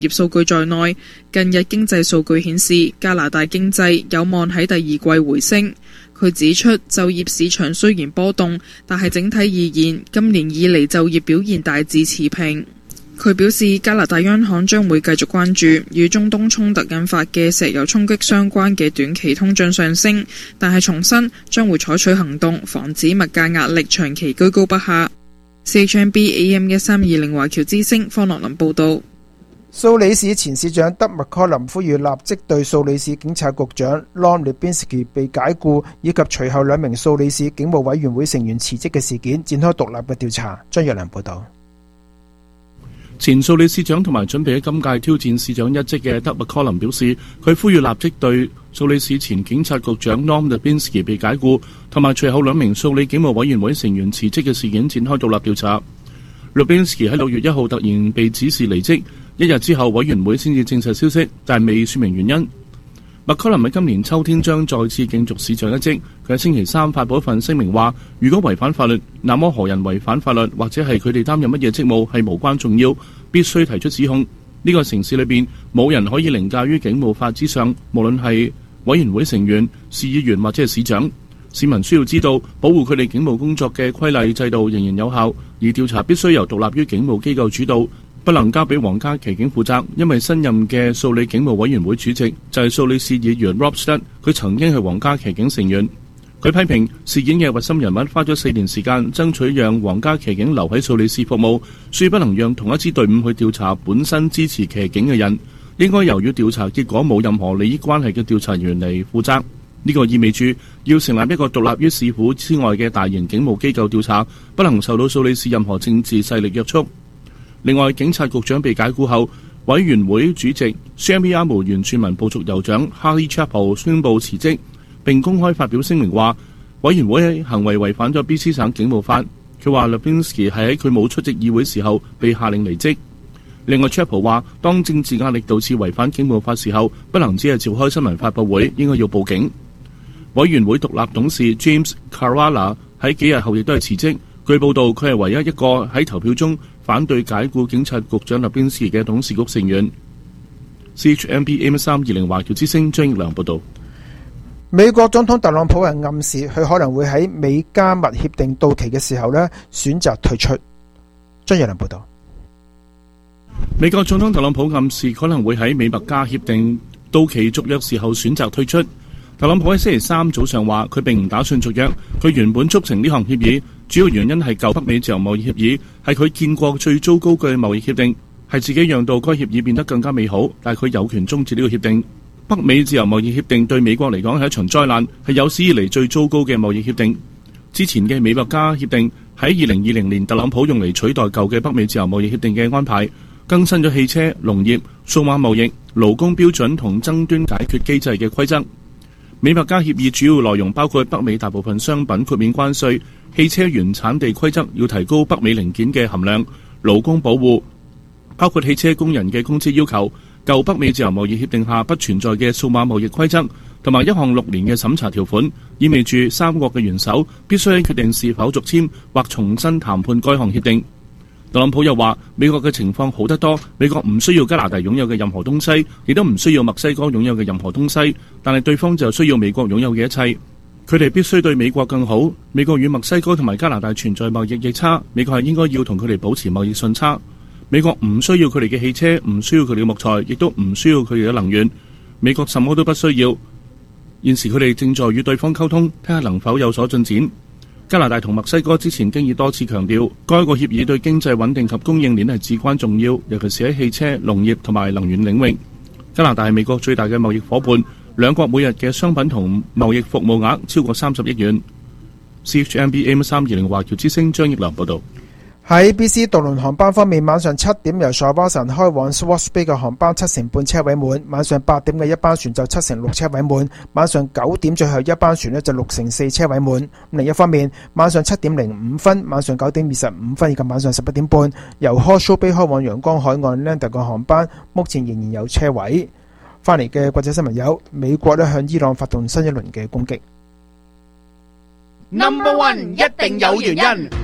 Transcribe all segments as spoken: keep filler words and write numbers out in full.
業數據在內，近日經濟數據顯示加拿大經濟有望喺第二季回升。佢指出，就業市場雖然波動，但係整體而言，今年以嚟就業表現大致持平。佢表示，加拿大央行將會繼續關注與中東衝突引發嘅石油衝擊相關嘅短期通脹上升，但係重申將會採取行動，防止物價壓力長期居高不下。C H M B A M 一三二零華僑之聲方樂林報導。 蘇里市前市長德麥柯林呼籲立即對蘇里市警察局長 Lon Lubinski 被解雇以及隨後兩名蘇里市警務委員會成員辭職嘅事件展開獨立嘅調查。張若良報導。 前蘇里市長同埋準備喺今屆挑戰市長一職嘅德麥柯林表示，佢呼籲立即對蘇里市前警察局長 Lon Lubinski 被解雇同埋隨後兩名蘇里警務委員會成員辭職嘅事件展開獨立調查。Lubinski 喺六月一號突然被指示離職，一日之後委員會先至證實消息，但未說明原因。麥柯林喺今年秋天將再次競逐市長一職。佢喺星期三發布一份聲明話，如果違反法律，那麼何人違反法律或者係佢哋擔任乜嘢職務係無關重要，必須提出指控。呢個城市裏邊冇人可以凌駕於警務法之上，無論係委員會成員、市議員或者係市長。市民需要知道，保護佢哋警務工作嘅規例制度仍然有效，而調查必須由獨立於警務機構主導，不能交俾皇家騎警負責。因為新任嘅蘇里警務委員會主席就係蘇里市議員 Rob Stud， 佢曾經係皇家騎警成員。佢批評事件嘅核心人物花咗四年時間爭取讓皇家騎警留喺蘇里市服務，恕不能讓同一支隊伍去調查本身支持騎警嘅人，應該由於調查結果冇任何利益關係嘅調查員嚟負責。呢個意味住要成立一個獨立於市府之外嘅大型警務機構調查，不能受到蘇里市任何政治勢力約束。另外，警察局長被解雇後，委員會主席 Shamiyama 原住民部族酋長 Harley Chapel 宣布辭職，並公開發表聲明話，委員會行為違反咗 B C 省警務法。佢話 Lubinski 係喺佢冇出席議會時候被下令離職。另外 Chapel 話，當政治壓力導致違反警務法時候，不能只係召開新聞發佈會，應該要報警。委員會獨立董事 James Caruana 喺幾日後亦都係辭職。據報道，佢係唯一一個喺投票中反對解雇警察局長 Lubinski 嘅董事局成員。C H M B A M 三二零華僑之聲張益良報道。 美國總統特朗普係暗示佢可能會喺美加密協定到期嘅時候呢選擇退出。張益良報道。 美國總統特朗普暗示可能會喺美墨加協定到期續約時候選擇退出。特朗普喺星期三早上話，佢並唔打算續約。佢原本促成呢項協議，主要原因係舊北美自由貿易協議係佢見過最糟糕嘅貿易協定，係自己讓到該協議變得更加美好，但係佢有權終止呢個協定。北美自由貿易協定對美國嚟講係一場災難，係有史以嚟最糟糕嘅貿易協定。之前嘅美墨加協定喺二零二零年特朗普用嚟取代舊嘅北美自由貿易協定嘅安排，更新咗汽車、農業、數碼貿易、勞工標準同爭端解決機制嘅規則。美墨加協議主要內容包括北美大部分商品豁免關稅、汽車原產地規則要提高北美零件嘅含量、勞工保護，包括汽車工人嘅工資要求、舊北美自由貿易協定下不存在嘅數碼貿易規則，同埋一項六年嘅審查條款，意味住三國嘅元首必須決定是否續簽或重新談判該項協定。特朗普又話，美國嘅情況好得多，美國唔需要加拿大擁有嘅任何東西，亦都唔需要墨西哥擁有嘅任何東西，但係對方就需要美國擁有嘅一切。佢哋必須對美國更好。美國與墨西哥同埋加拿大存在貿易逆差，美國係應該要同佢哋保持貿易順差。美國唔需要佢哋嘅汽車，唔需要佢哋嘅木材，亦都唔需要佢哋嘅能源。美國什麼都不需要。現時佢哋正在與對方溝通，睇下能否有所進展。加拿大同墨西哥之前經已多次強調，該個協議對經濟穩定及供應鏈係至關重要，尤其是喺汽車、農業同埋能源領域。加拿大係美國最大嘅貿易夥伴，兩國每日嘅商品同貿易服務額超過三十億元。C H M B A M 三二零華僑之聲張益良報導。 喺 B C 渡輪航班方面，晚上七點由索巴神開往 Swartz Bay 嘅航班七成半車位滿，晚上八點嘅一班船就七成六車位滿，晚上九點最後一班船呢就六成四車位滿。另一方面，晚上七點零五分、晚上九點二十五分以及晚上十一點半由 Hawke's Bay 開往陽光海岸 Lander 嘅航班，目前仍然有車位。翻嚟嘅國際新聞有：美國呢向伊朗發動新一輪嘅攻擊。 Number One 一定有原因。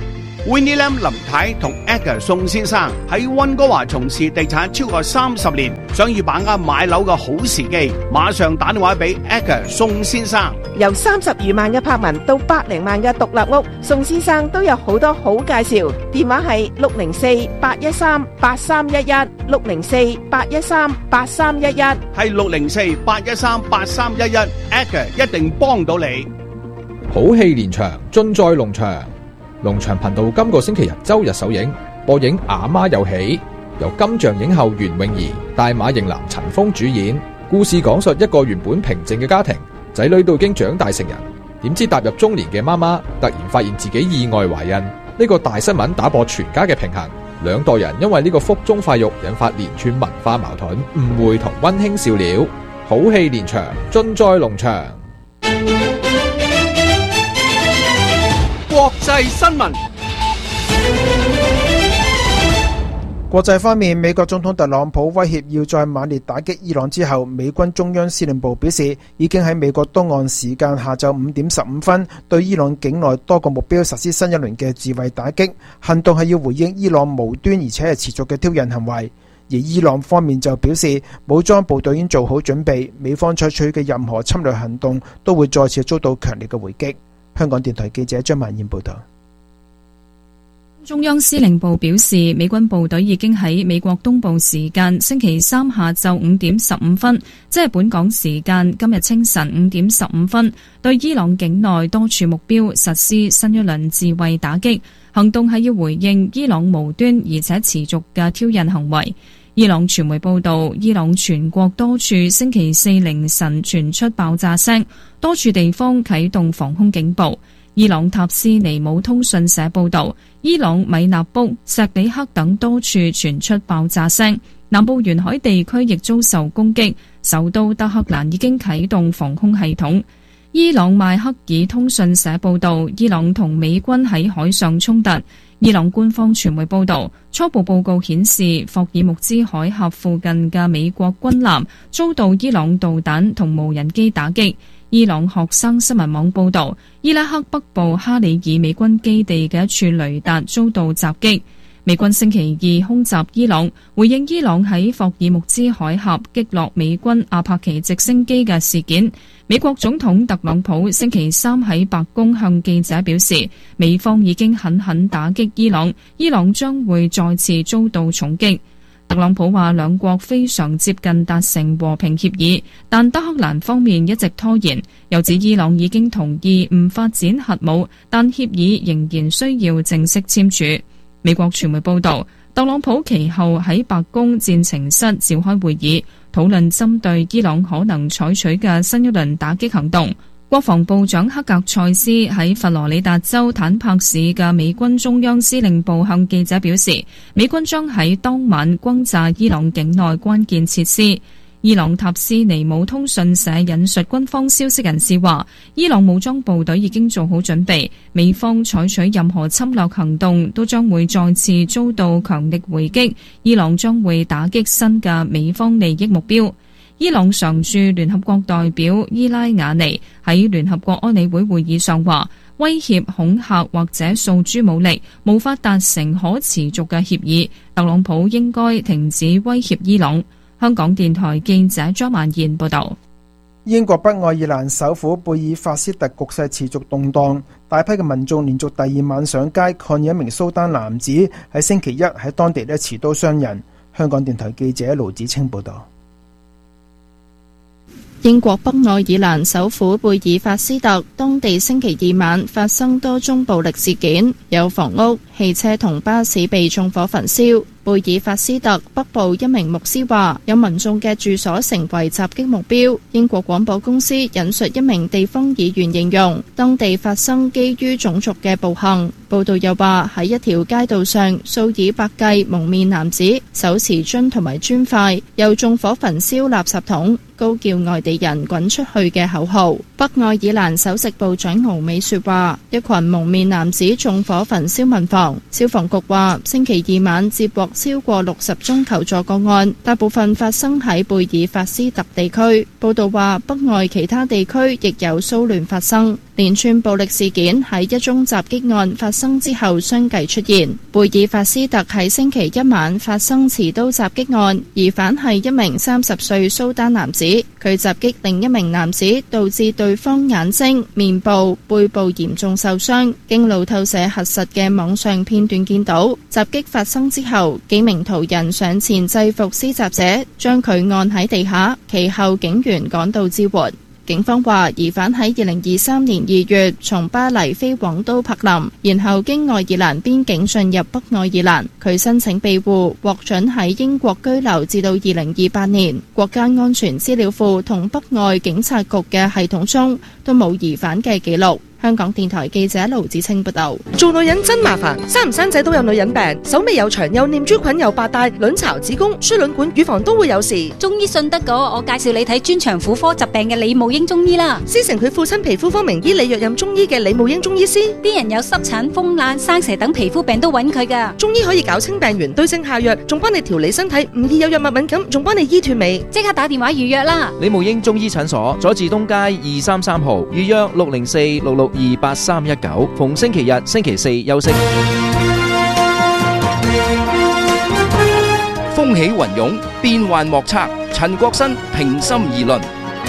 Winnie Lam 林太同 Edgar 宋先生喺溫哥華從事地產超過三十年，想要把握買樓嘅好時機，馬上打電話俾 Edgar 宋先生。 由三十餘萬嘅柏文到百零萬嘅獨立屋，宋先生都有好多好介紹。電話係六零四八一三八三一一，六零四八一三八三一一， 係六零四八一三八三一一 ，Edgar 一定幫到你。 好戲連場，盡在龍翔。龍翔頻道今個星期日周日首映，播映《阿媽有喜》，由金像影后袁詠儀、大馬型男陳鋒主演。故事講述一個原本平靜嘅家庭，仔女都已經長大成人，點知踏入中年嘅媽媽突然發現自己意外懷孕。呢個大新聞打破全家嘅平衡，兩代人因為呢個腹中塊肉引發連串文化矛盾、誤會同溫馨笑料。好戲連場，盡在龍翔。 國際新聞。 國際方面，美國總統特朗普威脅要再猛烈打擊伊朗之後，美軍中央司令部表示，已經喺美國東岸時間下晝五點十五分對伊朗境內多個目標實施新一輪嘅自衛打擊行動，係要回應伊朗無端而且係持續嘅挑釁行為。而伊朗方面就表示，武裝部隊已經做好準備，美方採取嘅任何侵略行動都會再次遭到強烈嘅回擊。香港電台記者張曼燕報道。 中央司令部表示，美軍部隊已經喺美國東部時間星期三下晝五點十五分，即係本港時間今日清晨五點十五分，對伊朗境內多處目標實施新一輪自衛打擊行動，係要回應伊朗無端而且持續嘅挑釁行為。伊朗傳媒報道，伊朗全國多處星期四凌晨傳出爆炸聲，多處地方啟動防空警報。伊朗塔斯尼姆通訊社報道，伊朗米納卜、錫里克等多處傳出爆炸聲，南部沿海地區亦遭受攻擊，首都德黑蘭已經啟動防空系統。伊朗邁克爾通訊社報道，伊朗同美軍喺海上衝突。伊朗官方傳媒報道，初步報告顯示，霍爾木茲海峽附近嘅美國軍艦遭到伊朗導彈同無人機打擊。伊朗學生新聞網報道，伊拉克北部哈里爾美軍基地嘅一處雷達遭到襲擊。美軍星期二空襲伊朗，回應伊朗喺霍爾木茲海峽擊落美軍阿帕奇直升機嘅事件。美國總統特朗普星期三喺白宮向記者表示，美方已經狠狠打擊伊朗，伊朗將會再次遭到重擊。特朗普話兩國非常接近達成和平協議，但德黑蘭方面一直拖延，又指伊朗已經同意唔發展核武，但協議仍然需要正式簽署。美國傳媒報道，特朗普其後喺白宮戰情室召開會議，討論針對伊朗可能採取嘅新一輪打擊行動。國防部長克格塞斯喺佛羅里達州坦帕市嘅美軍中央司令部向記者表示，美軍將喺當晚轟炸伊朗境內關鍵設施。伊朗塔斯尼姆通訊社引述軍方消息人士話，伊朗武裝部隊已經做好準備，美方採取任何侵略行動都將會再次遭到強力回擊，伊朗將會打擊新嘅美方利益目標。伊朗常駐聯合國代表伊拉雅尼喺聯合國安理會會議上話，威脅、恐嚇或者訴諸武力無法達成可持續嘅協議，特朗普應該停止威脅伊朗。香港電台記者張曼燕報道。 英國北愛爾蘭首府貝爾法斯特局勢持續動盪，大批嘅民眾連續第二晚上街抗議一名蘇丹男子喺星期一喺當地咧持刀傷人。香港電台記者盧子清報道。 英國北愛爾蘭首府貝爾法斯特，當地星期二晚發生多宗暴力事件，有房屋、汽車同巴士被縱火焚燒。貝爾法斯特北部一名牧師話，有民眾嘅住所成為襲擊目標。英國廣播公司引述一名地方議員形容，當地發生基於種族嘅暴行。報道又話，喺一條街道上，數以百計蒙面男子手持樽同埋磚塊，又縱火焚燒垃圾桶，高叫外地人滾出去嘅口號。北愛爾蘭首席部長敖美說話，一群蒙面男子縱火焚燒民房。消防局話，星期二晚接獲超過六十宗求助個案，大部分發生喺貝爾法斯特地區。報道話，北愛其他地區亦有騷亂發生。連串暴力事件喺一宗襲擊案發生之後相繼出現。貝爾法斯特喺星期一晚發生持刀襲擊案，疑犯係一名三十歲蘇丹男子，佢襲擊另一名男子，導致對方眼睛、面部、背部嚴重受傷。經路透社核實嘅網上片段見到，襲擊發生之後，幾名途人上前制服施襲者，將佢按喺地下，其後警員趕到支援。警方話，疑犯喺二零二三年二月從巴黎飛往都柏林，然後經愛爾蘭邊境進入北愛爾蘭。佢申請庇護，獲准喺英國居留至到二零二八年。國家安全資料庫同北愛警察局嘅系統中都冇疑犯嘅記錄。香港電台記者盧子清報道。 做女人真麻煩，生唔生仔都有女人病，手尾又長，又念珠菌，又白帶，卵巢、子宮、輸卵管、乳房都會有事。 中醫信得過，我介紹你睇專長婦科疾病嘅李慕英中醫啦。 師承佢父親皮膚科名醫李若任中醫嘅李慕英中醫師， 啲人有濕疹、風癩、生蛇等皮膚病都揾佢噶。 中醫可以搞清病源，對症下藥，仲幫你調理身體，唔易有藥物敏感，仲幫你醫脫尾。 即刻打電話預約啦。 李慕英中醫診所，佐治東街二三三號，預約六零四六六二八三一九，逢星期日、星期四休息。風起雲湧，變幻莫測。陳國新平心而論。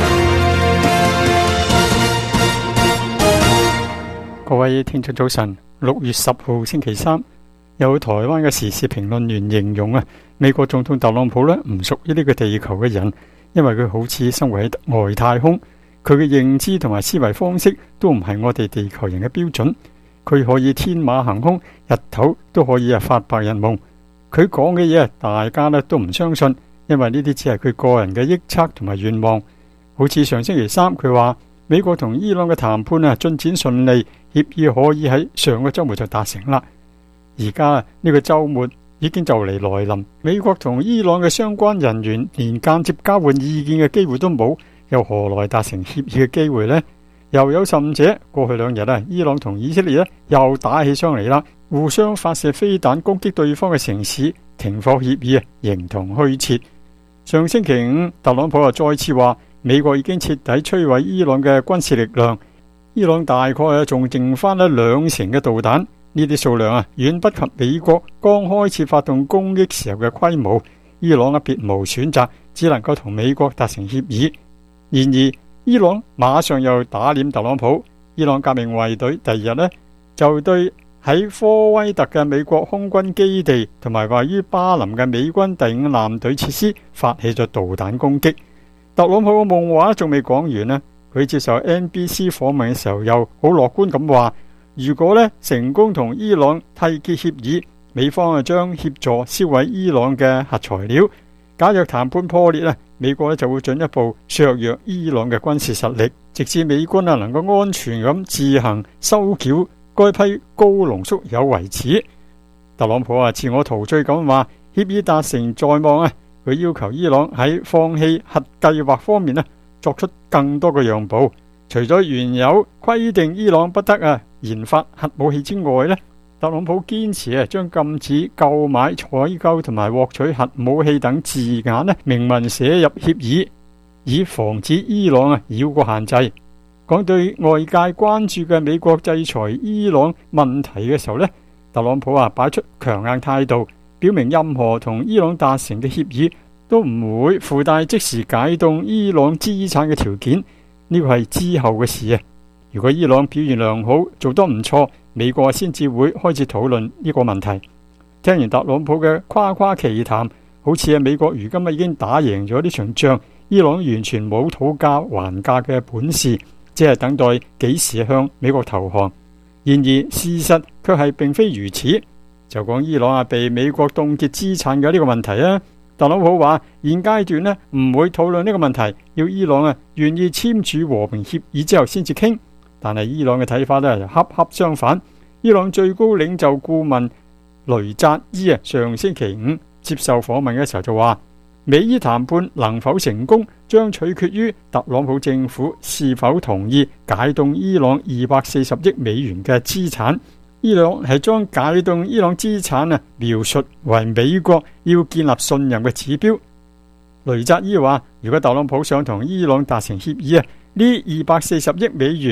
各位聽眾早晨，六月十號星期三，有台灣嘅時事評論員形容啊，美國總統特朗普呢唔屬於呢個地球嘅人，因為佢好似生活喺外太空。佢嘅認知同埋思維方式都唔係我哋地球人嘅標準，佢可以天馬行空，日頭都可以啊發白日夢。佢講嘅嘢大家咧都唔相信，因為呢啲只係佢個人嘅臆測同埋願望。好似上星期三佢話美國同伊朗嘅談判啊進展順利，協議可以喺上個週末就達成啦。而家呢個週末已經就嚟來臨，美國同伊朗嘅相關人員連間接交換意見嘅機會都冇，又何來達成協議嘅機會呢？又有甚者，過去兩日啊，伊朗同以色列咧又打起上嚟啦，互相發射飛彈攻擊對方嘅城市，停火協議啊形同虛設。上星期五，特朗普又再次話美國已經徹底摧毀伊朗嘅軍事力量，伊朗大概啊仲剩翻咧兩成嘅導彈，呢啲數量啊遠不及美國剛開始發動攻擊時候嘅規模。伊朗啊別無選擇，只能夠同美國達成協議。然而，伊朗馬上又打臉特朗普。伊朗革命衛隊第二日呢，就對喺科威特嘅美國空軍基地同埋位於巴林嘅美軍第五艦隊設施發起咗導彈攻擊。特朗普嘅夢話仲未講完呢，佢接受 N B C 訪問嘅時候又好樂觀咁話，如果呢成功同伊朗締結協議，美方啊將協助銷毀伊朗嘅核材料。假若談判破裂啊，美國咧就會進一步削弱伊朗嘅軍事實力，直至美軍啊能夠安全咁自行收繳該批高濃縮鈾為止。特朗普啊自我陶醉咁話，協議達成在望啊，佢要求伊朗喺放棄核計劃方面咧作出更多嘅讓步，除咗原有規定伊朗不得啊研發核武器之外咧，特朗普堅持啊，將禁止購買、採購同埋獲取核武器等字眼咧，明文寫入協議，以防止伊朗啊繞過限制。講對外界關注嘅美國制裁伊朗問題嘅時候呢，特朗普啊擺出強硬態度，表明任何同伊朗達成嘅協議都唔會附帶即時解凍伊朗資產嘅條件，呢個係之後嘅事啊。如果伊朗表現良好，做得唔錯，美國先至會開始討論呢個問題。聽完特朗普嘅誇誇其談，好似係美國如今已經打贏咗呢場仗，伊朗完全冇討價還價嘅本事，只係等待幾時向美國投降。然而事實卻係並非如此。就講伊朗啊被美國凍結資產嘅呢個問題啊，特朗普話現階段呢唔會討論呢個問題，要伊朗啊願意簽署和平協議之後先至傾。但係伊朗嘅睇法呢，就恰恰相反。伊朗最高領袖顧問雷扎伊啊，上星期五接受訪問嘅時候就話，美伊談判能否成功，將取決於特朗普政府是否同意解凍伊朗二百四十億美元嘅資產。伊朗係將解凍伊朗資產啊描述為美國要建立信任嘅指標。雷扎伊話，如果特朗普想同伊朗達成協議啊，呢二百四十億美元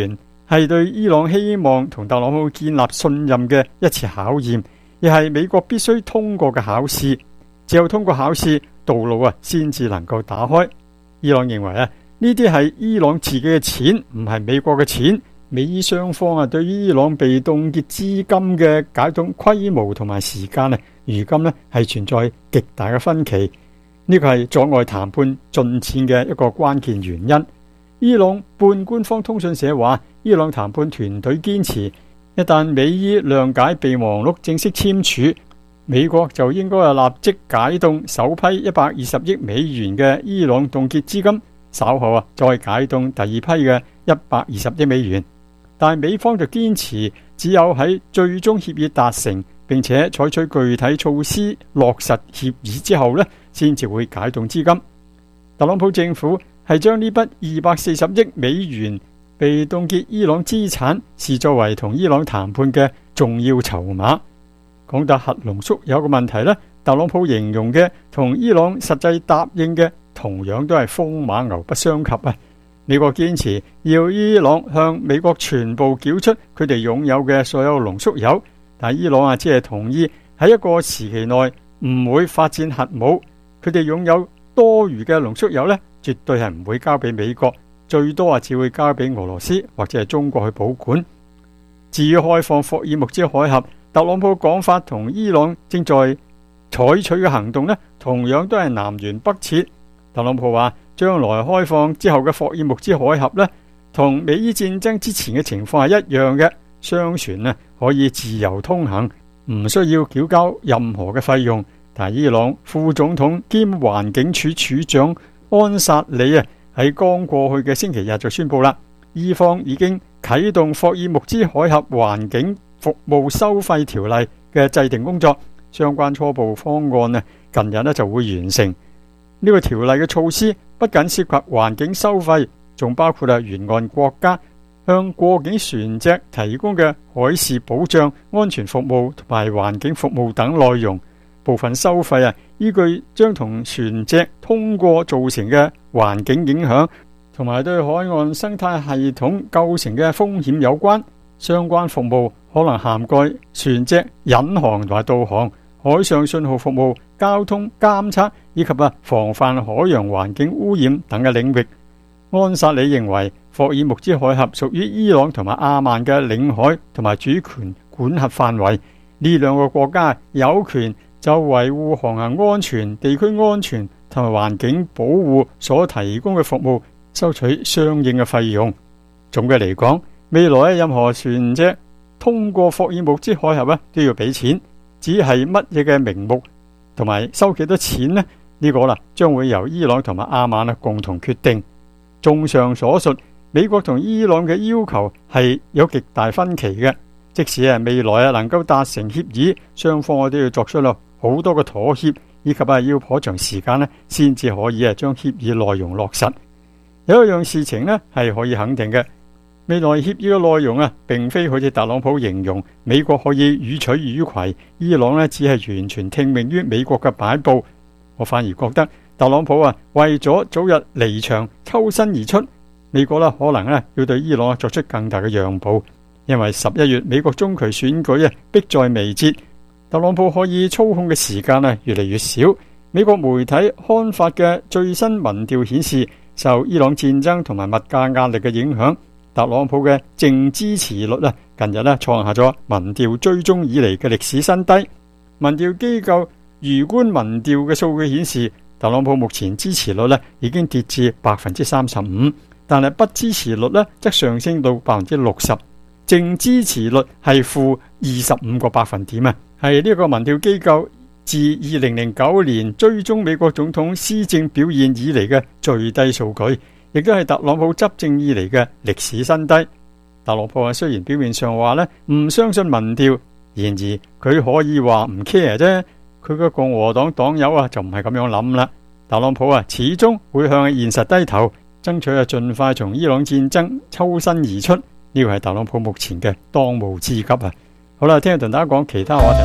係對伊朗希望同特朗普建立信任嘅一次考驗，亦係美國必須通過嘅考試。只有通過考試，道路啊先至能夠打開。伊朗認為啊，呢啲係伊朗自己嘅錢，唔係美國嘅錢。美伊雙方啊，對於伊朗被凍結資金嘅解凍規模同埋時間啊，如今呢係存在極大嘅分歧。呢個係阻礙談判進展嘅一個關鍵原因。伊朗半官方通訊社話，伊朗談判團隊堅持，一旦美伊諒解備忘錄正式簽署，美國就應該係立即解凍首批一百二十億美元嘅伊朗凍結資金，稍後啊再解凍第二批嘅一百二十億美元。但美方就堅持，只有喺最終協議達成並且採取具體措施落實協議之後呢，先至會解凍資金。特朗普政府係將呢筆二百四十億美元被凍結伊朗資產視作為同伊朗談判嘅重要籌碼。講到核濃縮有個問題呢，特朗普形容嘅同伊朗實際答應嘅同樣都係風馬牛不相及啊！美國堅持要伊朗向美國全部繳出佢哋擁有嘅所有濃縮鈾，但伊朗啊只係同意喺一個時期內唔會發展核武，佢哋擁有多餘嘅濃縮鈾呢，絕對係唔會交俾美國，最多啊只會交俾俄羅斯或者係中國去保管。至於開放霍爾木茲海峽，特朗普講法同伊朗正在採取嘅行動呢，同樣都係南轅北轍。特朗普話，將來開放之後嘅霍爾木茲海峽呢，同美伊戰爭之前嘅情況係一樣嘅，商船呢可以自由通行，唔需要繳交任何嘅費用。但伊朗副總統兼環境署署長安薩里啊，喺剛過去嘅星期日就宣布啦，伊方已經啟動霍爾木茲海峽環境服務收費條例嘅制定工作，相關初步方案呢近日呢就會完成。呢個條例嘅措施不僅涉及環境收費，仲包括啊沿岸國家向過境船隻提供嘅海事保障、安全服務同埋環境服務等內容。部分收費啊，依據將同船隻通過造成嘅環境影響，同埋對海岸生態系統構成嘅風險有關。相關服務可能涵蓋船隻引航同埋導航、海上信號服務、交通監測以及啊防範海洋環境污染等嘅領域。安薩里認為，霍爾木茲海峽屬於伊朗同埋阿曼嘅領海同埋主權管轄範圍，呢兩個國家有權就維護航行安全、地區安全同埋環境保護所提供嘅服務收取相應嘅費用。總嘅嚟講，未來任何船隻通過霍爾木茲海峽咧都要俾錢，只係乜嘢嘅名目同埋收幾多錢呢？呢個啦將會由伊朗同埋阿曼啊共同決定。綜上所述，美國同伊朗嘅要求係有極大分歧嘅。即使係未來啊能夠達成協議，雙方我都要作出咯好多嘅妥協，以及啊要頗長時間咧先至可以啊將協議內容落實。有一樣事情咧係可以肯定嘅，未來協議嘅內容啊，並非好似特朗普形容美國可以予取予攜，伊朗咧只係完全聽命於美國嘅擺布。我反而覺得特朗普啊為咗早日離場抽身而出，美國啦可能咧要對伊朗作出更大嘅讓步。因為十一月美國中期選舉啊迫在眉睫，特朗普可以操控嘅時間啊越嚟越少。美國媒體刊發嘅最新民調顯示，受伊朗戰爭同埋物價壓力嘅影響，特朗普嘅淨支持率啊近日咧創下咗民調追蹤以嚟嘅歷史新低。民調機構魚觀民調嘅數據顯示，特朗普目前支持率咧已經跌至百分之三十五，但係不支持率咧則上升到百分之六十。淨支持率係負二十五個百分點啊，係呢個民調機構自二零零九年追蹤美國總統施政表現以嚟嘅最低數據，亦都係特朗普執政以嚟嘅歷史新低。特朗普啊，雖然表面上話咧唔相信民調，然而佢可以話唔 care 啫。佢個共和黨黨友啊就唔係咁樣諗啦。特朗普啊始終會向現實低頭，爭取啊盡快從伊朗戰爭抽身而出。呢個係特朗普目前嘅當務之急啊！好啦，聽日同大家講其他話題。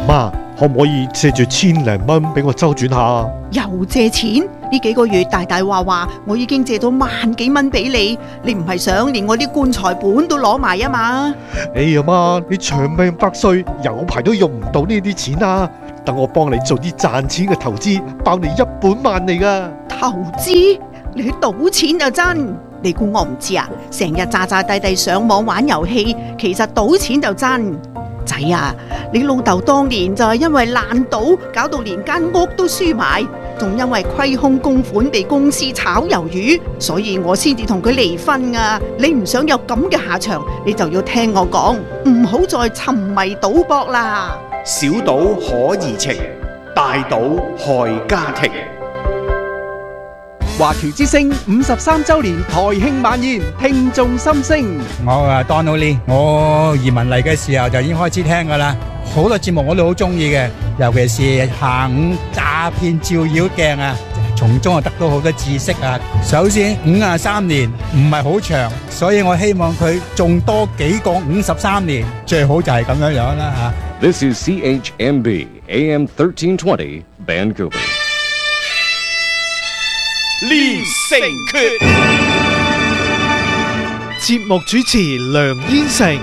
媽，可唔可以借住千零蚊俾我周轉下？ 又借錢？呢幾個月大大話話，我已經借咗萬幾蚊俾你，你唔係想連我啲棺材本都攞埋啊嘛？ 哎呀媽，你長命百歲，有排都用唔到呢啲錢啊！等我幫你做啲賺錢嘅投資，包你一本萬利噶。 投資？你去賭錢就真？你估我唔知啊？成日詐詐諦諦上網玩遊戲，其實賭錢就真。仔啊，你老豆當年就係因為爛賭，搞到連間屋都輸埋，仲因為虧空公款被公司炒魷魚，所以我先至同佢離婚啊！你唔想有咁嘅下場，你就要聽我講，唔好再沉迷賭博啦。 小賭可怡情，大賭害家庭。 華僑之聲五十三周年台慶晚宴，聽眾心聲。 我啊 Donald Lee，我移民嚟嘅時候就已經開始聽噶啦，好多節目我都好中意嘅，尤其是下午詐騙照妖鏡啊，從中啊得到好多知識啊。首先五十三年唔係好長，所以我希望佢仲多幾個五十三年，最好就係咁樣樣啦吓。 This is C H M B A M thirteen twenty Vancouver。 練成訣， 節目主持梁燕成。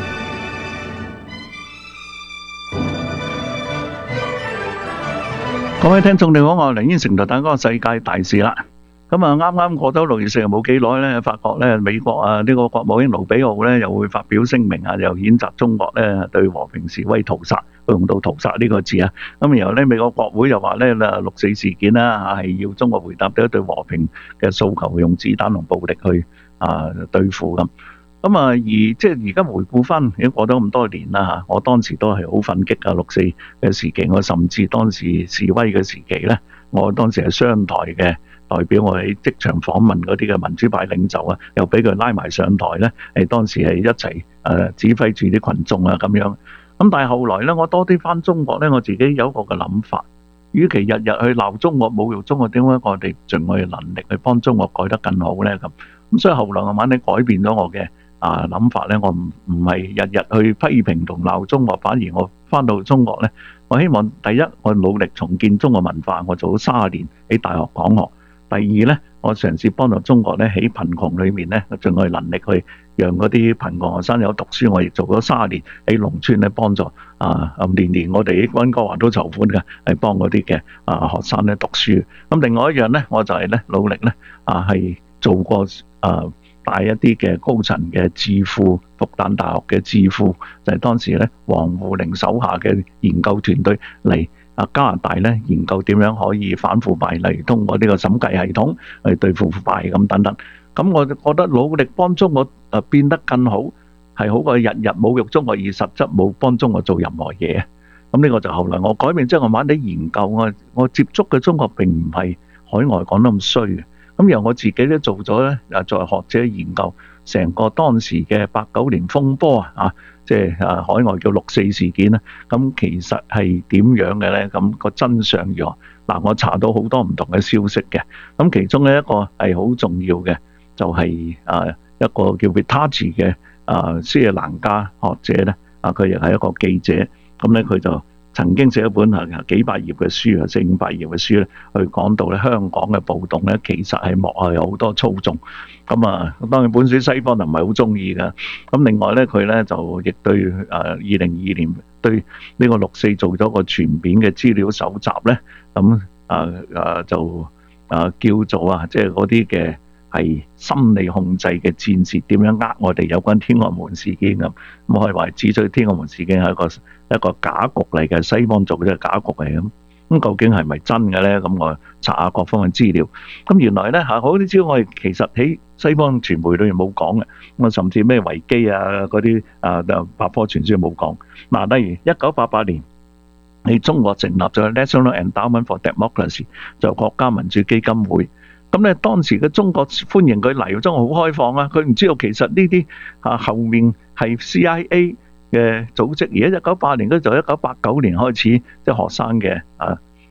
各位聽眾你好，我係梁燕成，同大家講世界大事啦。咁啊，啱啱過咗六月四日冇幾耐咧，發覺咧美國啊呢個國務卿盧比奧咧又會發表聲明啊，又譴責中國咧對和平示威屠殺，用到屠殺呢個字啊。咁然後咧美國國會又話咧六四事件啦係要中國回答對和平嘅訴求，用子彈同暴力去啊對付咁。咁啊而即係而家回顧翻，已經過咗咁多年啦嚇，我當時都係好憤激啊六四嘅時期，我甚至當時示威嘅時期咧，我當時係商台嘅代表，我喺職場訪問嗰啲嘅民主派領袖啊，又俾佢拉埋上台咧，係當時係一齊誒指揮住啲群眾啊咁樣。咁但係後來咧，我多啲翻中國咧，我自己有一個嘅諗法，與其日日去鬧中國、侮辱中國，點解我哋盡我嘅能力去幫中國改得更好咧？咁咁所以後來慢慢你改變咗我嘅啊諗法咧，我唔唔係日日去批評同鬧中國，反而我翻到中國咧，我希望第一我努力重建中國文化，我做咗三十年喺大學講學。第二咧，我嘗試幫助中國咧喺貧窮裏面咧，盡我嘅能力去讓嗰啲貧窮學生有讀書。我亦做咗三十年喺農村咧幫助啊，年年我哋喺溫哥華都籌款嘅，係幫嗰啲嘅啊學生咧讀書。咁另外一樣咧，我就係咧努力咧啊，係做過啊帶一啲嘅高層嘅智庫，復旦大學嘅智庫，就係當時咧王滬寧手下嘅研究團隊嚟啊加拿大咧研究點樣可以反腐敗，例如通過呢個審計系統去對付腐敗咁等等。咁我覺得努力幫中國誒變得更好，係好過日日侮辱中國而實質冇幫中國做任何嘢。咁呢個就後來我改變，即係我慢慢啲研究，我我接觸嘅中國並唔係海外講得咁衰嘅。咁由我自己都做咗咧，誒作為學者研究成個當時嘅八九年風波啊，啊，即係誒海外叫六四事件啦。咁其實係點樣嘅咧？咁個真相如何？嗱，我查到好多唔同嘅消息嘅。咁其中咧一個係好重要嘅，就係誒一個叫 Vittachi 嘅誒斯里蘭卡學者咧，啊佢亦係一個記者。咁咧佢就曾經寫一本係幾百頁嘅書啊，四五百頁嘅書咧，去講到咧香港嘅暴動咧，其實係幕後有好多操縱。咁啊，當然本書西方就唔係好中意㗎。咁另外咧，佢咧就亦對誒二零二二年對呢個六四做咗個全面嘅資料搜集咧。咁啊啊就啊叫做啊，即係嗰啲嘅係心理控制嘅戰士點樣呃我哋有關天安門事件咁。咁可以話指出天安門事件係一個一個假局嚟嘅，西方做嘅假局嚟咁。咁究竟係咪真嘅咧？咁我查下各方面資料。咁原來咧嚇，好啲資料我哋其實喺西方傳媒裏面冇講嘅。我甚至咩維基啊嗰啲啊百科全書冇講。嗱，例如一九八八年喺中國成立咗 National Endowment for Democracy， 就國家民主基金會。咁咧當時嘅中國歡迎佢嚟，中國好開放啊！佢唔知道其實呢啲啊後面係 C I A。嘅組織，而家一九八零嗰就一九八九年開始，即係學生嘅啊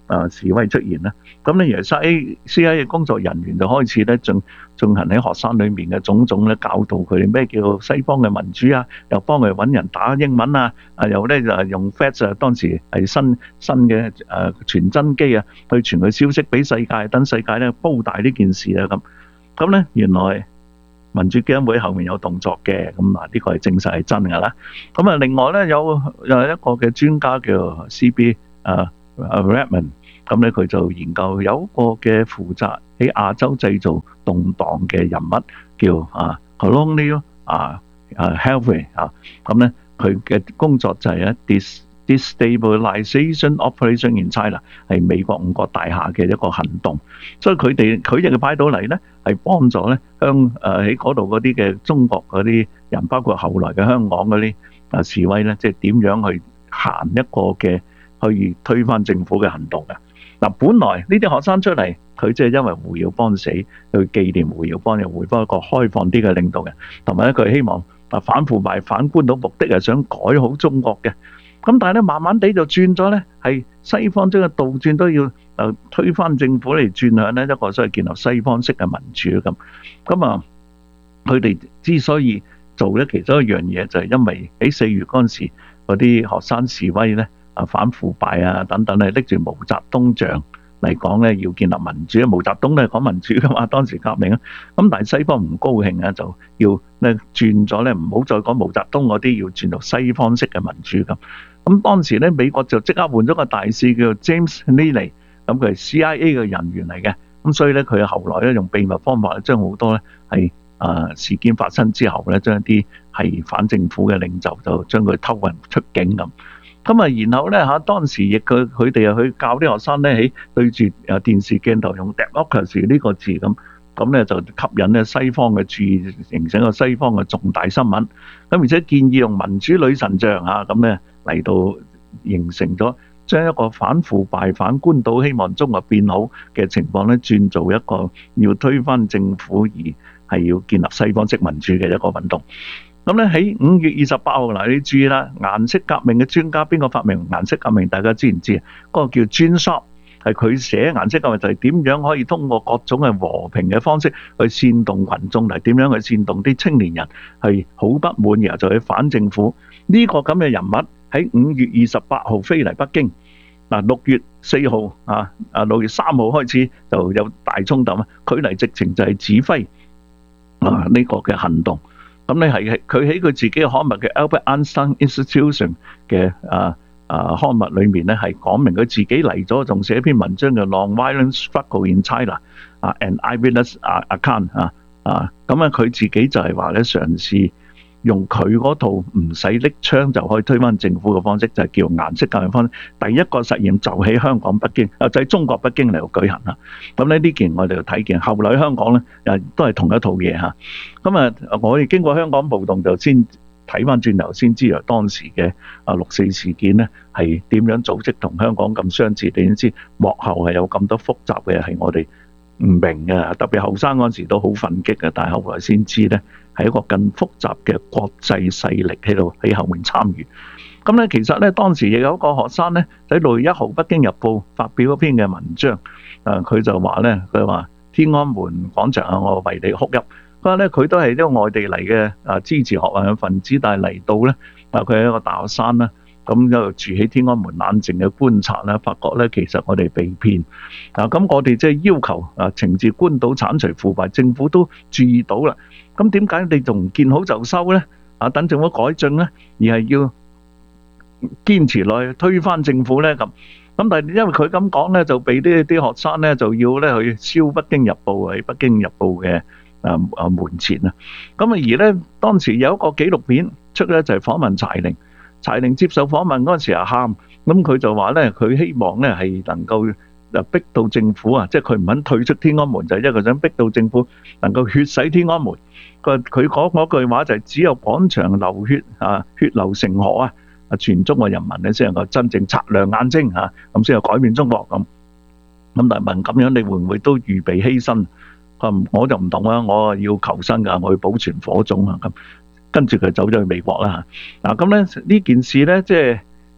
啊示威出現啦。咁咧，而 C I A C I A 嘅工作人員就開始咧進進行喺學生裏面嘅種種咧教導佢哋咩叫西方嘅民主啊，又幫佢揾人打英文啊，啊又咧就用 fax 啊，當時係新新嘅誒傳真機啊，去傳佢消息俾世界，等世界咧煲大呢件事啊咁。咁咧原來民主基金會後面有動作嘅，咁嗱呢個係證實係真㗎啦。咁啊另外咧有有一個嘅專家叫 C B 啊啊 Redmond。咁咧佢就研究有一個嘅負責喺亞洲製造動盪嘅人物叫啊 Colonial 啊啊 Harvey 啊，咁咧佢嘅工作就係咧 dis destabilization operation in China 係美國五角大廈嘅一個行動，所以佢哋佢哋嘅派到嚟咧係幫助咧香誒喺嗰度嗰啲嘅中國嗰啲人，包括後來嘅香港嗰啲啊示威咧，即係點樣去行一個嘅去推翻政府嘅行動嘅。嗱，本來呢啲學生出嚟，佢即係因為胡耀邦死，去紀念胡耀邦，又回翻一個開放啲嘅領導人，同埋咧佢希望啊反腐敗、反官倒，目的係想改好中國嘅。咁但係咧，慢慢地就轉咗咧，係西方將個倒轉都要誒推翻政府嚟轉向咧一個所謂建立西方式嘅民主咁。咁啊，佢哋之所以做咧，其中一樣嘢就係因為喺四月嗰陣時嗰啲學生示威咧。啊反腐敗啊等等咧，拎住毛澤東像嚟講咧，要建立民主。毛澤東都係講民主噶嘛，當時革命啊。咁但係西方唔高興啊，就要咧轉咗咧，唔好再講毛澤東嗰啲，要轉到西方式嘅民主咁。咁當時咧，美國就即刻換咗個大使叫 James Neely，咁佢係 C I A 嘅人員嚟嘅。咁所以咧，佢後來咧用秘密方法將好多咧係啊事件發生之後咧，將一啲係反政府嘅領袖就將佢偷運出境咁。咁啊，然後咧嚇，當時亦佢佢哋又去教啲學生咧，喺對住誒電視鏡頭用 democracy 呢個字咁，咁咧就吸引咧西方嘅注意，形成個西方嘅重大新聞。咁而且建議用民主女神像嚇，咁咧嚟到形成咗將一個反腐敗、反官倒、希望中國變好嘅情況咧，轉做一個要推翻政府而係要建立西方式民主嘅一個運動。咁咧喺五月二十八號嗱，你注意啦，顏色革命嘅專家邊個發明顏色革命？大家知唔知啊？嗰個叫 Gene Sharp，係佢寫顏色革命就係點樣可以通過各種嘅和平嘅方式去煽動群眾，嚟點樣去煽動啲青年人係好不滿，然後就去反政府。呢個咁嘅人物喺五月二十八號飛嚟北京，嗱六月四號啊啊六月三號開始就有大衝突啊，佢嚟直情就係指揮啊呢個嘅行動。咁你係佢喺佢自己嘅刊物嘅 Albert Einstein Institution 嘅啊啊刊物裏面咧，係講明佢自己嚟咗，仲寫一篇文章叫 Non-Violent Struggle in China 啊 ，an eyewitness account 啊啊，咁啊佢自己就係話咧，嘗試用佢嗰套唔使拎槍就可以推翻政府嘅方式，就係叫顏色革命方式。第一個實驗就喺香港北京，啊就喺中國北京嚟度舉行啦。咁咧呢件我哋就睇見，後來喺香港咧又都係同一套嘢嚇。咁啊，我哋經過香港暴動就先睇翻轉頭先知，由當時嘅啊六四事件咧係點樣組織同香港咁相似，你先知幕後係有咁多複雜嘅係我哋唔明嘅，特別後生嗰陣時都好憤激嘅，但係後來先知咧係一個更複雜嘅國際勢力喺度喺後面參與。咁咧其實咧當時亦有一個學生咧喺六月一號《北京日報》發表一篇嘅文章，誒佢就話咧佢話天安門廣場啊，我為你哭泣。佢話咧佢都係呢個外地嚟嘅啊支持學運嘅分子，但係嚟到咧啊佢係一個大學生啦。咁又住喺天安門冷靜嘅觀察咧，發覺咧其實我哋被騙啊！咁我哋即係要求啊懲治官倒、剷除腐敗，政府都注意到啦。咁點解你仲唔見好就收咧？啊，等政府改進咧，而係要堅持落去推翻政府咧咁。咁但係因為佢咁講咧，就俾啲啲學生咧就要咧去燒《北京日報》喺《北京日報》嘅啊啊門前啊。咁啊而咧當時有一個紀錄片出咧，就係訪問柴玲。柴玲接受訪問嗰陣時啊喊，咁佢就話咧，佢希望咧係能夠誒逼到政府啊，即係佢唔肯退出天安門，就係因為佢想逼到政府能夠血洗天安門。佢佢講嗰句話就係只有廣場流血啊，血流成河啊，啊全中國人民咧先能夠真正擦亮眼睛嚇，咁先有改變中國咁。咁但係問咁樣，你會唔會都預備犧牲？佢我就唔同啦，我要求生㗎，我要保存火種啊咁。跟住佢走咗去美國啦嚇，嗱咁咧呢件事咧，即係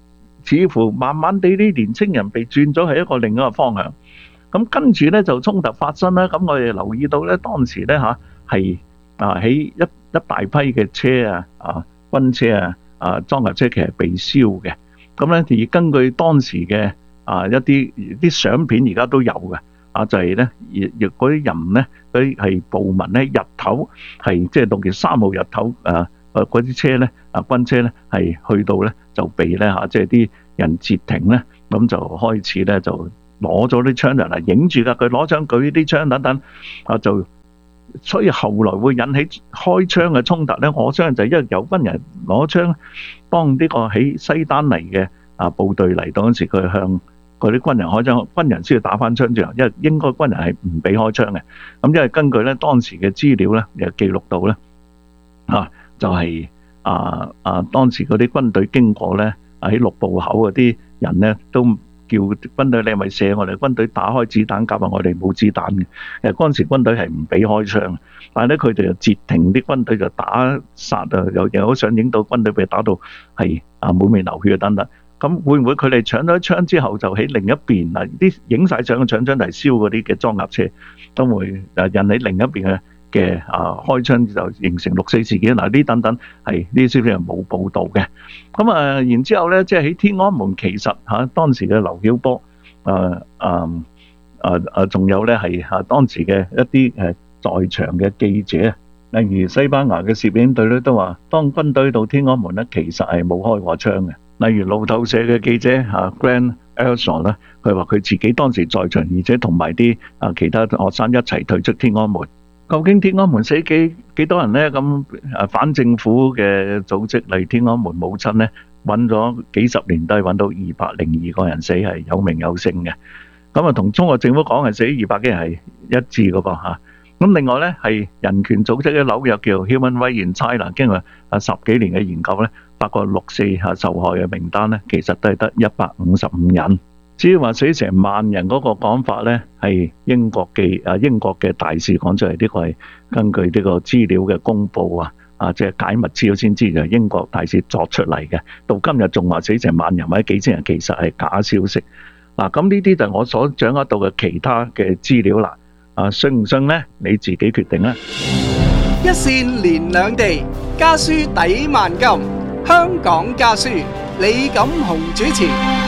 似乎慢慢地啲年青人被轉咗喺一個另一個方向。咁跟住咧就衝突發生啦。咁我哋留意到咧，當時咧嚇係啊喺一一大批嘅車啊啊軍車啊啊裝甲車其實被燒嘅。咁咧而根據當時嘅啊一啲啲相片，而家都有嘅啊，就係咧亦亦嗰啲人咧，嗰啲係暴民咧，日頭係即係六月三號日頭啊啊嗰啲車咧啊軍車咧係去到咧就被咧嚇即係啲人截停咧，咁就開始咧就攞咗啲槍人嚟影住㗎，佢攞槍舉啲槍等等啊，就所以後來會引起開槍嘅衝突咧。我相信就係因為有軍人攞槍幫呢個喺西單嚟嘅啊部隊嚟到嗰時，佢向嗰啲軍人開槍，軍人先要打翻槍仗，因為應該軍人係唔俾開槍嘅。咁因為根據咧當時嘅資料咧，又記錄到咧啊，就係啊啊當時嗰啲軍隊經過咧喺六步口嗰啲人咧都叫軍隊，你係咪射我哋？軍隊打開子彈夾啊！我哋冇子彈嘅。其實嗰陣時軍隊係唔俾開槍，但係咧佢哋就截停啲軍隊就打殺啊！有有相影到軍隊被打到係啊滿面流血等等。咁會唔會佢哋搶咗槍之後就喺另一邊嗱啲影晒相嘅搶槍嚟燒嗰啲嘅裝甲車，都會誒引起另一邊嘅嘅啊開槍就形成六四事件嗱呢等等係呢啲消息係冇報導嘅。咁啊然之後咧，即係喺天安門其實嚇當時嘅劉曉波誒誒誒誒仲有咧係嚇當時嘅一啲誒在場嘅記者，例如西班牙嘅攝影隊咧都話，當軍隊到天安門咧其實係冇開過槍嘅。例如路透社嘅記者啊 Grant Elson 咧，佢話佢自己當時在場，而且同埋啲啊其他學生一齊退出天安門。究竟天安門死幾幾多人咧？咁啊反政府嘅組織嚟天安門母親咧，揾咗幾十年都係揾到二百零二個人死，係有名有姓嘅。咁啊同中國政府講係死二百幾人係一致嘅噃嚇。咁另外咧係人權組織嘅紐約叫 Human Rights in China，經過啊十幾年嘅研究咧，發覺六四嚇受害嘅名單咧，其實都係得一百五十五人。至於話死成萬人嗰個講法咧，係英國嘅啊英國嘅大使講出嚟，呢個係根據呢個資料嘅公佈啊啊，即係解密資料先知就係英國大使作出嚟嘅。到今日仲話死成萬人或者幾千人，其實係假消息。嗱，咁呢啲就係我所掌握到嘅其他嘅資料啦。啊，信唔信呢？你自己決定啦。 一線連兩地，家書抵萬金。香港家書，李錦雄主持。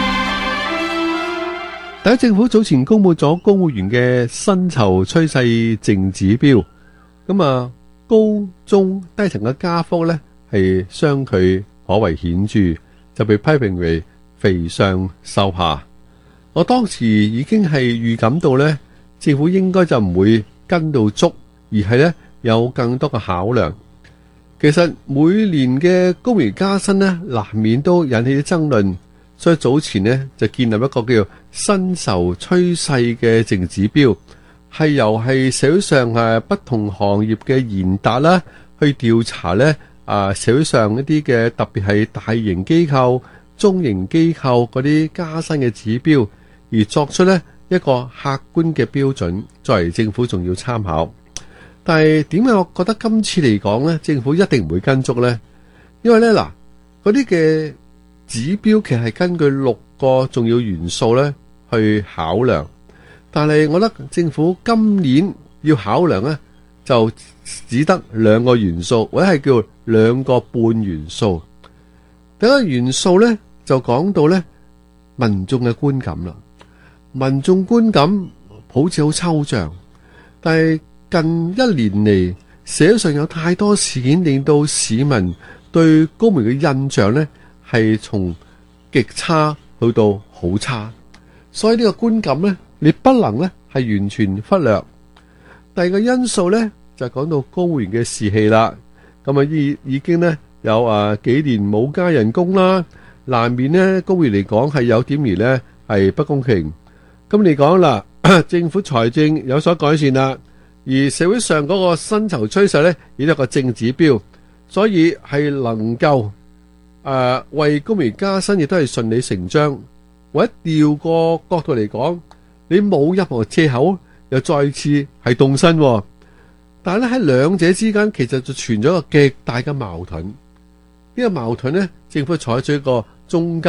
特區政府早前公布咗公務員嘅薪酬趨勢淨指標，咁啊高中低層嘅加幅咧係相距可謂顯著，就被批評為肥上瘦下。我當時已經係預感到咧，政府應該就唔會跟到足，而係咧有更多嘅考量。其實每年嘅公務員加薪咧，難免都引起啲爭論。所以早前呢，就建立一個叫做薪酬趨勢嘅淨指標，係由係社會上誒不同行業嘅研達啦，去調查咧啊社會上一啲嘅特別係大型機構、中型機構嗰啲加薪嘅指標，而作出咧一個客觀嘅標準，作為政府仲要參考。但係點解我覺得今次嚟講咧，政府一定唔會跟足咧？因為咧嗱，嗰啲嘅指標其實係根據六個重要元素咧去考量，但係我覺得政府今年要考量咧就只得兩個元素，或者係叫兩個半元素。第一個元素咧就講到咧民眾嘅觀感啦，民眾觀感好似好抽象，但係近一年嚟社會上有太多事件令到市民對公務員嘅印象咧係從極差去到好差，所以呢個觀感咧，你不能咧係完全忽略。第二個因素咧就講到公務員嘅士氣啦，咁啊已已經咧有啊幾年冇加人工啦，難免咧公務員嚟講係有點而咧係不公平。咁你講啦，政府財政有所改善啦，而社會上嗰個薪酬趨勢咧亦都有個正指標，所以係能夠。誒、呃，為公務員加薪亦都係順理成章。或者調個角度嚟講，你冇任何借口，又再次係動身、哦。但係咧喺兩者之間，其實就存咗一個極大嘅矛盾。呢、這個矛盾咧，政府採取一個中間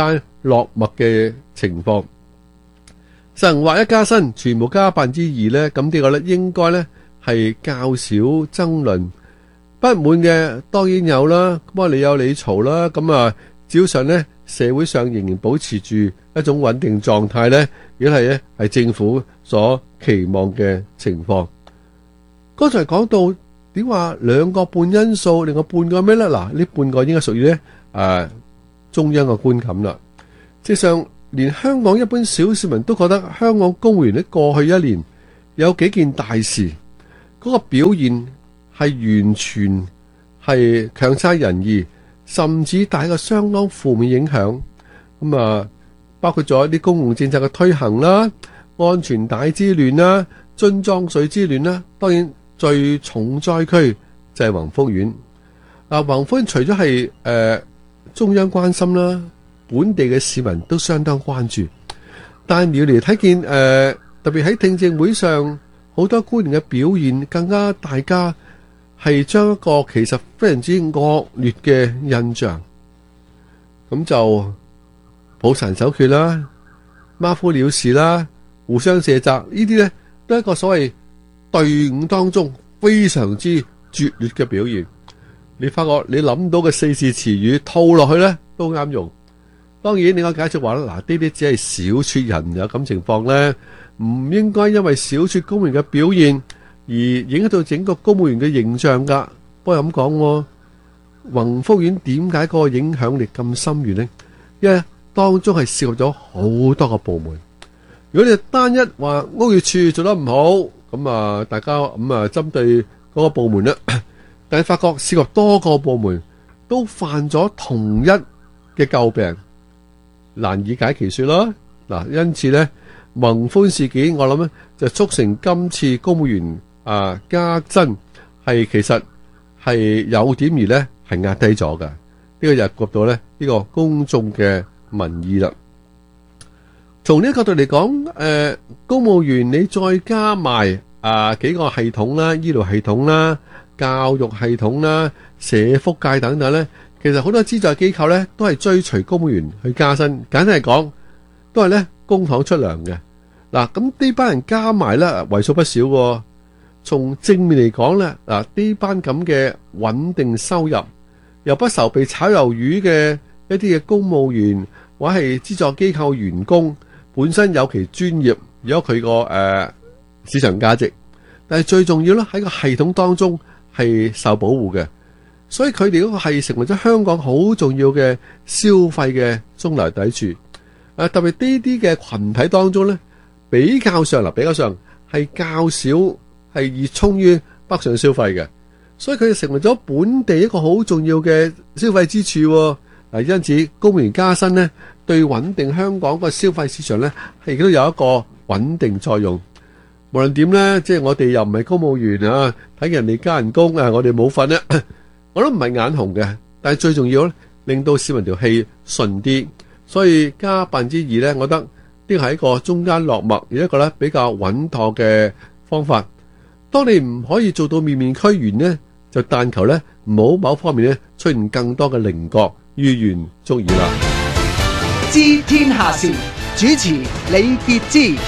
落墨嘅情況。實行劃一加薪，全部加百分之二呢，咁呢個呢應該呢係較少爭論。不滿嘅當然有啦，咁啊你有你嘈啦，咁啊照常呢社會上仍然保持住一種穩定狀態呢，如果係呢係政府所期望嘅情況。剛才講到點話兩個半因素，另外半個咩呢？嗱，呢半個應該屬於呢誒中央嘅觀感啦。事實上，連香港一般小市民都覺得香港公務員喺過去一年有幾件大事，嗰個表現係完全係強差人意，甚至帶個相當負面影響。咁啊，包括咗一啲公共政策嘅推行啦、安全帶之亂啦、樽裝水之亂啦。當然最重災區就係宏福苑。嗱，宏福苑除咗係誒中央關心啦，本地嘅市民都相當關注，但係苗嚟睇見誒、呃，特別喺聽證會上，好多官員嘅表現更加，大家係將一個其實非常之惡劣嘅印象，咁就抱殘守缺啦、馬虎了事啦、互相卸責，呢啲呢都係一個所謂隊伍當中非常之拙劣嘅表現。你發覺你諗到嘅四字詞語套落去呢都啱用。當然，你可以解釋話啦，嗱，呢啲只係小撮人有咁情況咧，唔應該因為小撮公務員嘅表現而影響到整個公務員嘅形象噶。不過咁講，宏福苑點解嗰個影響力咁深遠呢？因為當中係涉及咗好多個部門。如果你單一話屋宇署做得唔好，咁啊，大家咁啊針對嗰個部門啦，但係發覺涉及多個部門都犯咗同一嘅詬病，難以解其說啦。嗱，因此咧，宏福事件我諗咧就促成今次公務員啊加薪係其實係有點而咧係壓低咗嘅。呢、這個就及到咧呢、這個公眾嘅民意啦。從呢個角度嚟講，誒、呃，公務員你再加埋啊幾個系統啦，醫療系統啦、教育系統啦、社福界等等咧。其實好多資助機構咧都係追隨公務員去加薪，簡單嚟講都係咧公帑出糧嘅。嗱，咁呢班人加埋咧為數不少喎。從正面嚟講咧，嗱，呢班咁嘅穩定收入又不愁被炒魷魚嘅一啲嘅公務員或係資助機構員工，本身有其專業，有佢個誒市場價值，但係最重要咧喺個系統當中係受保護嘅。所以佢哋嗰個係成為咗香港好重要嘅消費嘅中流砥柱。誒，特別呢啲嘅群體當中咧，比較上嗱，比較上係較少係熱衷於北上消費嘅，所以佢哋成為咗本地一個好重要嘅消費支柱。嗱，因此公務員加薪咧，對穩定香港個消費市場咧，係亦都有一個穩定作用。無論點咧，即係我哋又唔係公務員啊，睇人哋加人工啊，我哋冇份咧。我都唔係眼紅嘅，但係最重要咧，令到市民條氣順啲，所以加百分之二咧，我覺得呢個係一個中間落墨，而一個咧比較穩妥嘅方法。當你唔可以做到面面俱圓呢，就但求咧唔好某方面咧出現更多嘅稜角，於願足矣啦。 知天下事，主持李傑之。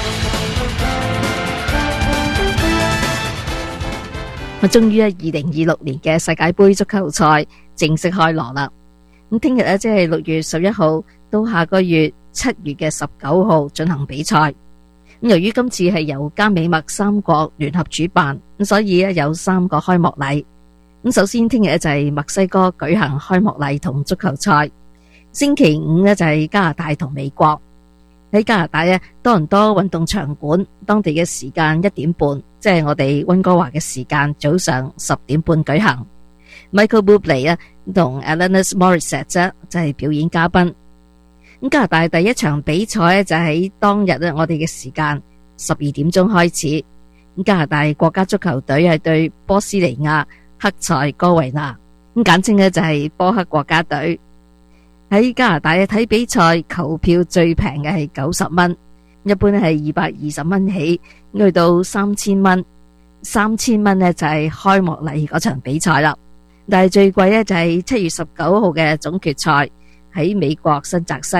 咁終於喺二零二六年嘅世界盃足球賽正式開鑼啦！咁聽日咧，即係六月十一號到下個月七月嘅十九號進行比賽。咁由於今次係由加美墨三國聯合主辦，咁所以咧有三個開幕禮。咁首先聽日咧就係墨西哥舉行開幕禮同足球賽，星期五咧就係加拿大同美國。喺加拿大咧，多倫多運動場館當地嘅時間一點半，即係我哋溫哥華嘅時間早上十點半舉行。Michael Bublé 啊同 Alanis Morissette 就係表演嘉賓。咁加拿大第一場比賽咧就喺當日咧我哋嘅時間十二點鐘開始。咁加拿大國家足球隊係對波斯尼亞克塞哥維納，咁簡稱咧就係波克國家隊。喺加拿大嘅睇比賽，球票最平嘅係九十蚊，一般係二百二十蚊起，去到三千蚊。三千蚊呢就係開幕禮嗰場比賽啦。但係最貴呢就係七月十九號嘅總決賽，喺美國新澤西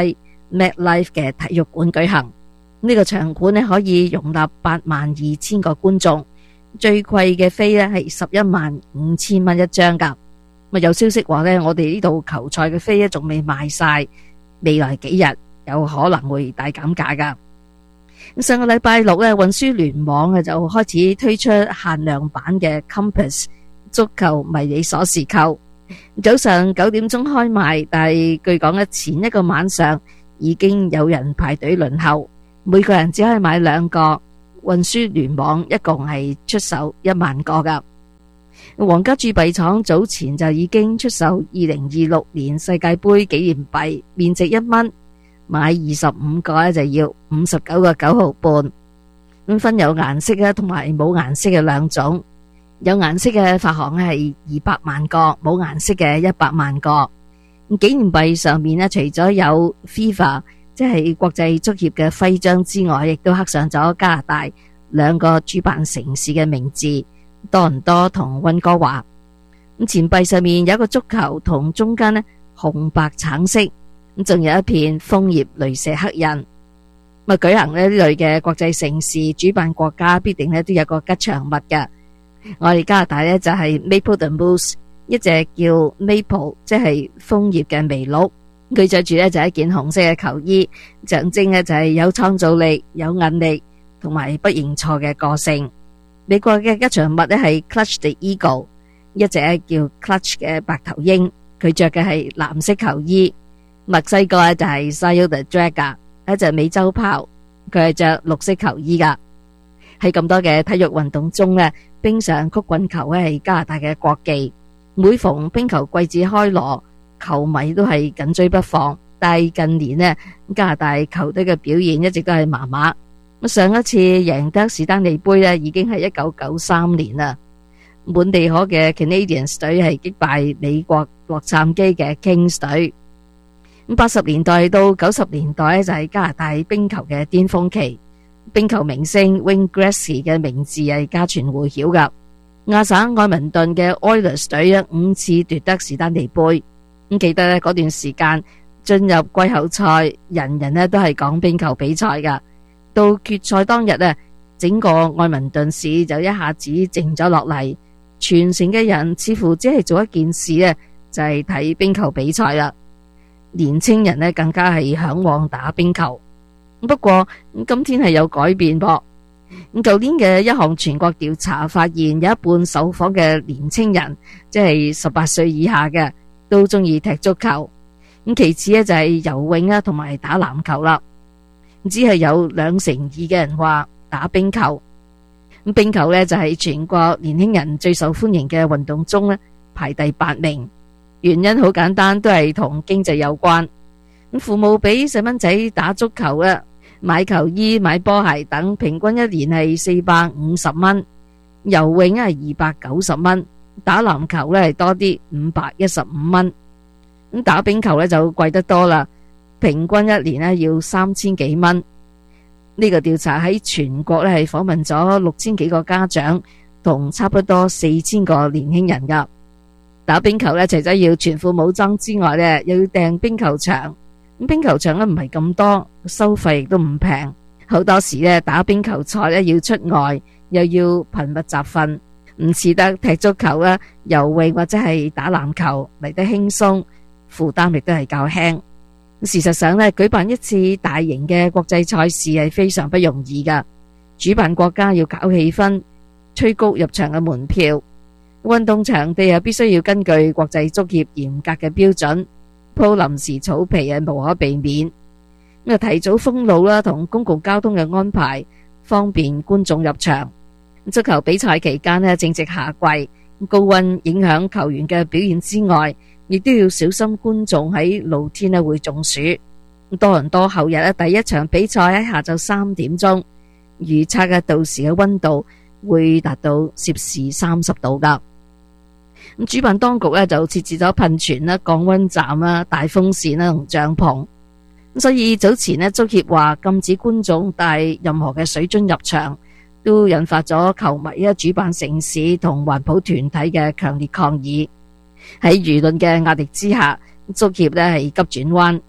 MetLife 嘅體育館舉行。呢個場館咧可以容納八萬二千個觀眾，最貴嘅飛咧係十一萬五千蚊一張噶。咁有消息話咧，我哋呢度球賽嘅飛咧仲未賣晒，未來幾日有可能會大減價噶。上個禮拜六咧，運輸聯網啊就開始推出限量版嘅 Compass 足球迷你鎖匙扣。早上九點鐘開賣，但係據講咧前一個晚上已經有人排隊輪候，每個人只可以買兩個。運輸聯網一共係出售一萬個噶。皇家鑄幣廠早前就已經出售二零二六年世界盃紀念幣，面值一蚊，買二十五個咧就要五十九個九毫半。咁分有顏色咧同埋冇顏色嘅兩種，有顏色嘅發行係二百萬個，冇顏色嘅一百萬個。咁紀念幣上面咧除咗有 FIFA 即係國際足協嘅徽章之外，亦都刻上咗加拿大兩個主辦城市嘅名字，多倫多同溫哥華。咁錢幣上面有一個足球同中間呢紅白橙色，咁仲有一片楓葉鐳射刻印。咁啊舉行呢類嘅國際盛事，主辦國家必定呢都有個吉祥物嘅。我哋加拿大呢就係 Maple the Moose， 一隻叫 Maple 即係楓葉嘅麋鹿。佢着住咧就係一件紅色嘅球衣，象徵咧就係有創造力、有韌力同埋不認錯嘅個性。美國嘅吉祥物咧係 Clutch the Eagle， 一隻叫 Clutch 嘅白頭鷹，佢着嘅係藍色球衣。墨西哥咧就係 Sayo the Dragon， 一隻美洲豹，佢係着綠色球衣噶。喺咁多嘅體育運動中咧，冰上曲棍球咧係加拿大嘅國技。每逢冰球季節開鑼，球迷都係緊追不放，但係近年呢，加拿大球隊嘅表現一直都係麻麻。上一次贏得史丹利杯呢，已經係一九九三年啦。滿地可嘅 Canadians 隊係擊敗美國洛杉磯嘅 Kings 隊。咁八十年代到九十年代呢，就係加拿大冰球嘅巔峰期，冰球明星 Wayne Gretzky 嘅名字係家傳戶曉噶。亞省愛民頓嘅 Oilers 隊呢，五次奪得史丹利杯。咁記得咧嗰段時間進入季後賽，人人咧都係講冰球比賽噶。到決賽當日咧，整個愛民頓市就一下子靜咗落嚟，全城嘅人似乎只係做一件事咧，就係睇冰球比賽啦。年青人咧更加係向往打冰球。不過今天係有改變噃。咁舊年嘅一項全國調查發現，有一半受訪嘅年青人，即係十八歲以下嘅，都中意踢足球。咁其次咧就係游泳啊，同埋打籃球啦。只係有兩成二嘅人話打冰球。咁冰球咧就係全國年輕人最受歡迎嘅運動中咧排第八名。原因好簡單，都係同經濟有關。咁父母俾細蚊仔打足球咧，買球衣、買波鞋等，平均一年係四百五十蚊。游泳係二百九十蚊。打籃球咧係多啲，五百一十五蚊。咁打冰球咧就貴得多啦，平均一年咧要三千幾蚊。呢個調查喺全國咧係訪問咗六千幾個家長，同差不多四千個年輕人噶。打冰球咧除咗要全副武裝之外咧，又要訂冰球場。咁冰球場咧唔係咁多，收費亦都唔平。好多時咧打冰球賽咧要出外，又要頻密集訓。唔似得踢足球啦、游泳或者係打籃球嚟得輕鬆，負擔亦都係較輕。事實上咧，舉辦一次大型嘅國際賽事係非常不容易噶。主辦國家要搞氣氛，催谷入場嘅門票，運動場地又必須要根據國際足協嚴格嘅標準鋪臨時草皮，係無可避免。咁啊，提早封路啦，同公共交通嘅安排，方便觀眾入場。足球比賽期間呢，正值夏季，高溫影響球員嘅表現之外，亦都要小心觀眾喺露天呢會中暑。多倫多後日呢第一場比賽喺下晝三點鐘，預測嘅到時嘅溫度會達到攝氏三十度噶。咁主辦當局呢就設置咗噴泉啦、降溫站啦、大風扇啦同帳篷。所以早前呢足協話禁止觀眾帶任何嘅水樽入場，都引發咗球迷啊、主辦城市同環保團體嘅強烈抗議。喺輿論嘅壓力之下，足協呢係急轉彎，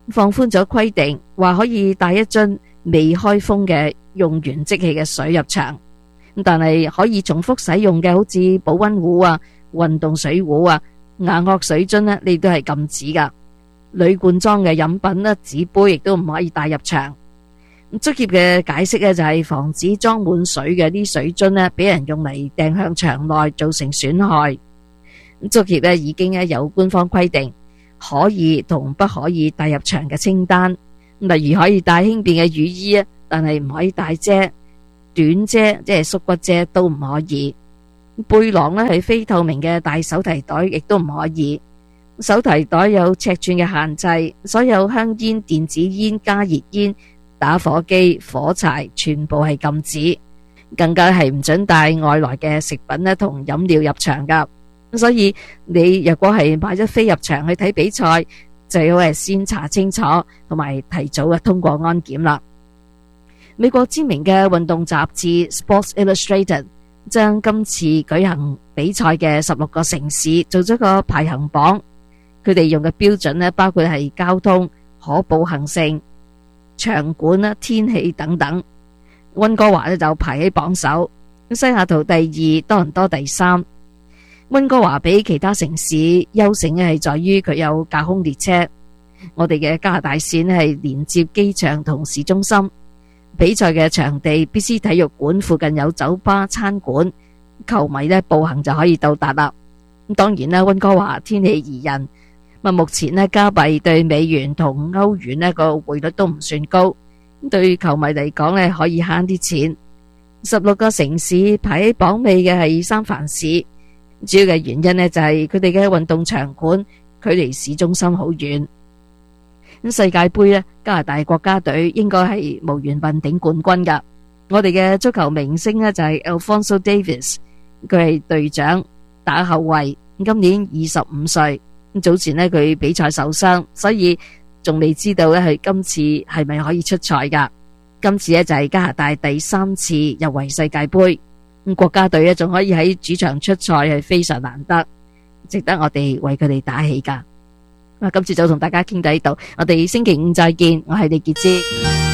放寬咗規定，話可以帶一樽未開封嘅用完即棄嘅水入場，但係可以重複使用嘅，好似保溫壺啊、運動水壺啊、牙殼水樽呢，你都係禁止噶。鋁罐裝嘅飲品呢，紙杯亦都唔可以帶入場。足協嘅解釋呢，就係防止裝滿水嘅啲水樽呢，俾人用嚟掟向場內造成損害。足協呢已經有官方規定可以同不可以帶入場嘅清單，例如可以帶輕便嘅雨衣啊，但係唔可以帶遮、短遮，即係縮骨遮都唔可以。背囊呢係非透明嘅大手提袋，亦都唔可以。手提袋有尺寸嘅限制，所有香煙、電子煙、加熱煙、打火機、火柴全部係禁止，更加係唔准帶外來嘅食品咧同飲料入場噶。所以你若果係買咗飛入場去睇比賽，就要係先查清楚，同埋提早嘅通過安檢啦。美國知名嘅運動雜誌 Sports Illustrated 將今次舉行比賽嘅十六個城市做咗個排行榜，佢哋用嘅標準咧包括係交通、可步行性、場館啦、天氣等等。溫哥華咧就排喺榜首，西雅圖第二，多倫多第三。溫哥華比其他城市優勝嘅係在於佢有架空列車。我哋嘅加拿大線係連接機場同市中心。比賽嘅場地 B C 體育館附近有酒吧、餐館，球迷咧步行就可以到達啦。咁當然啦，溫哥華天氣宜人。目前咧加幣對美元同歐元咧個匯率都唔算高，對球迷嚟講咧可以慳啲錢。十六個城市排喺榜尾嘅係三藩市，主要嘅原因呢就係佢哋嘅運動場館距離市中心好遠。咁世界盃咧，加拿大國家隊應該係無緣問鼎冠軍噶。我哋嘅足球明星呢就係 Alphonso Davies， 佢係隊長打後衛，今年二十五歲。早前呢佢比賽受傷，所以仲未知道咧佢今次係咪可以出賽噶。今次咧就係加拿大第三次入圍世界盃，咁國家隊咧仲可以喺主場出賽係非常難得，值得我哋為佢哋打氣噶。今次就同大家傾到呢度，我哋星期五再見，我係李潔芝。